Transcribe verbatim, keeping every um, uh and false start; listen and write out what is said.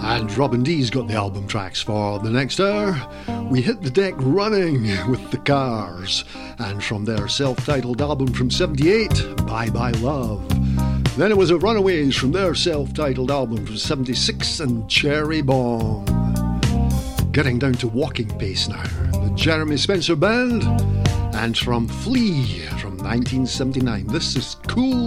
And Robin D's got the album tracks for the next hour. We hit the deck running with the Cars, and from their self-titled album from seventy-eight, Bye Bye Love. Then it was the Runaways from their self-titled album from seventy-six, and Cherry Bomb. Getting down to walking pace now, the Jeremy Spencer Band, and from Flea from nineteen seventy-nine, this is Cool